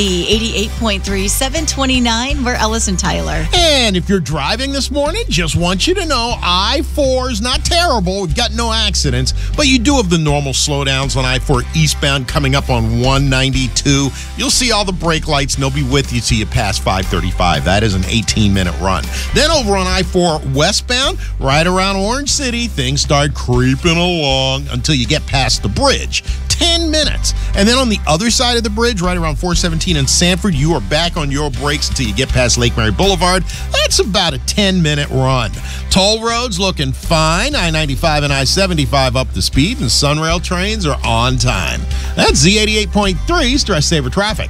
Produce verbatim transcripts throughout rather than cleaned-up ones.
eighty-eight point three, seven twenty-nine. We're Ellis and Tyler. And if you're driving this morning, just want you to know I four is not terrible. We've got no accidents, but you do have the normal slowdowns on I four eastbound coming up on one ninety-two. You'll see all the brake lights, and they'll be with you till you pass five thirty-five. That is an eighteen-minute run. Then over on I four westbound, right around Orange City, things start creeping along until you get past the bridge. ten minutes. And then on the other side of the bridge, right around four seventeen in Sanford, you are back on your brakes until you get past Lake Mary Boulevard. That's about a ten-minute run. Toll roads looking fine. I ninety-five and I seventy-five up the speed, and Sunrail trains are on time. That's Z eighty-eight point three, Stress Saver Traffic.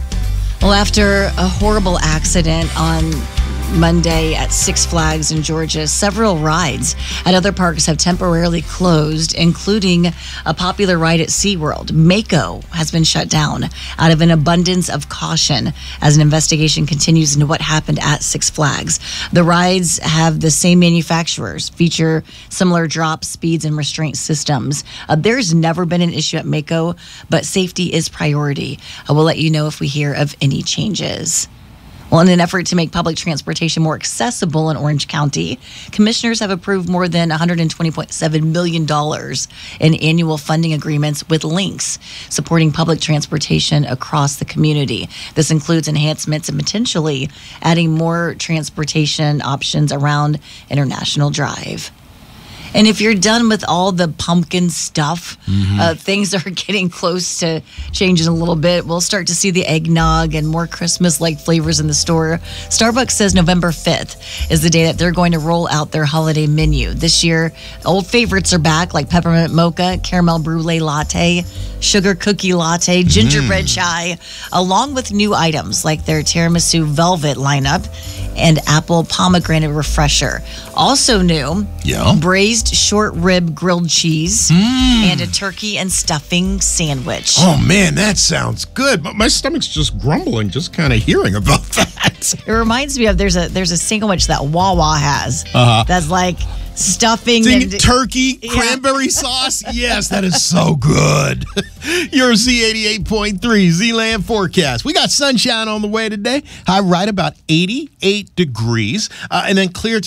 Well, after a horrible accident on Monday at Six Flags in Georgia, several rides at other parks have temporarily closed, including a popular ride at SeaWorld. Mako has been shut down out of an abundance of caution as an investigation continues into what happened at Six Flags. The rides have the same manufacturers, feature similar drop speeds and restraint systems. Uh, there's never been an issue at Mako, but safety is priority. Uh, we'll let you know if we hear of any changes. Well, in an effort to make public transportation more accessible in Orange County, commissioners have approved more than one hundred twenty point seven million dollars in annual funding agreements with Lynx, supporting public transportation across the community. This includes enhancements and potentially adding more transportation options around International Drive. And if you're done with all the pumpkin stuff, mm-hmm. uh, things are getting close to changing a little bit. We'll start to see the eggnog and more Christmas-like flavors in the store. Starbucks says November fifth is the day that they're going to roll out their holiday menu. This year, old favorites are back, like peppermint mocha, caramel brulee latte, sugar cookie latte, gingerbread mm. chai, along with new items like their tiramisu velvet lineup and apple pomegranate refresher. Also new, yeah. braised short rib grilled cheese mm. and a turkey and stuffing sandwich. Oh man, that sounds good. But my stomach's just grumbling just kind of hearing about that. It reminds me of there's a there's a sandwich that Wawa has uh-huh. that's like stuffing Ding, and turkey, yeah. cranberry sauce. Yes, that is so good. Your Z eighty-eight point three Z-Land forecast. We got sunshine on the way today. High right about eighty-eight degrees, uh, and then clear